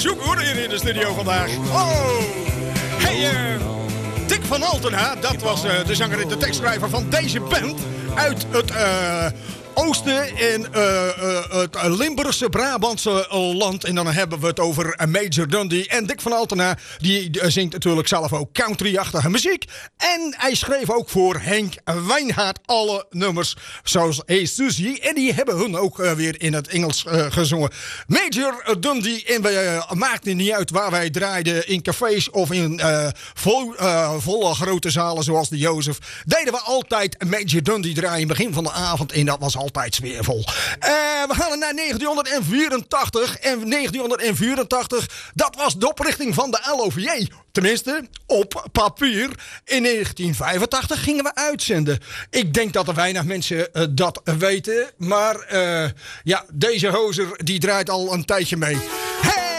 bezoek hoor, hier in de studio vandaag. Oh! Hey, Dick van Altena, dat was de zanger en de tekstschrijver van deze band uit het oosten in het Limburgse Brabantse land. En dan hebben we het over Major Dundee. En Dick van Altena, die zingt natuurlijk zelf ook country-achtige muziek. En hij schreef ook voor Henk Wijngaard alle nummers zoals Hey Susie. En die hebben hun ook weer in het Engels gezongen. Major Dundee. En we maakten niet uit waar wij draaiden, in cafés of in volle grote zalen zoals de Jozef. Deden we altijd Major Dundee draaien begin van de avond. En dat was altijd sfeervol. We gaan naar 1984. En 1984, dat was de oprichting van de LOVJ. Tenminste, op papier. In 1985 gingen we uitzenden. Ik denk dat er weinig mensen dat weten. Maar ja, deze hozer die draait al een tijdje mee. Hey!